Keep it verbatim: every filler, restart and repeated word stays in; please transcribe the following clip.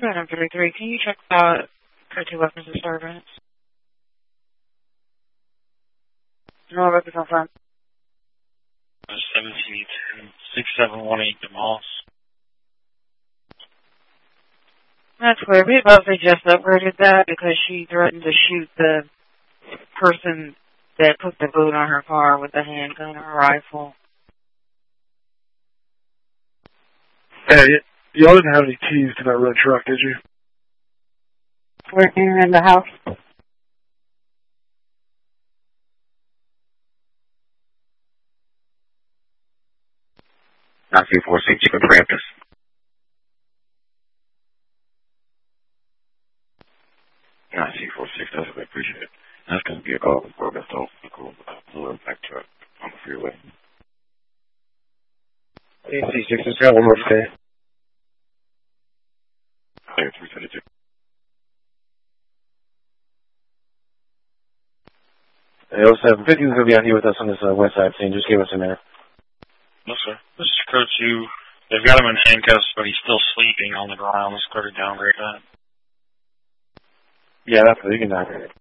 Madam thirty-three, can you check out for two weapons disturbance? No records on front. seventeen ten, six seven one eight DeMoss. That's weird. We both they just upgraded that because she threatened to shoot the person that put the boot on her car with a handgun or a rifle. Hey, y'all didn't have any keys to that red truck, did you? We're here in the house. nine three four six, you can preempt us. nine three four six, that's what I appreciate it. That's going to be a call for best off the cool black truck on the freeway. eight C six, just got one more stay. Clear three thirty-two. Hey, oh seven fifty is going to be out here with us on this uh, west side scene. Just give us a minute. No, sir. This is Code two. They've got him in handcuffs, but he's still sleeping on the ground. Let's clear to downgrade that. Yeah, that's what you can downgrade it.